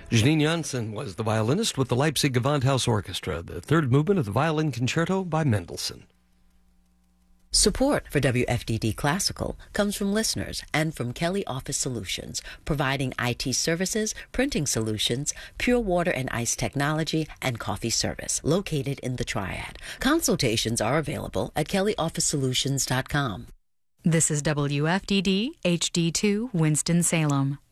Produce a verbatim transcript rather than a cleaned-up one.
Janine Janssen was the violinist with the Leipzig Gewandhaus Orchestra, the third movement of the Violin Concerto by Mendelssohn. Support for W F D D Classical comes from listeners and from Kelly Office Solutions, providing I T services, printing solutions, pure water and ice technology, and coffee service, located in the Triad. Consultations are available at kelly office solutions dot com. This is W F D D H D two Winston-Salem.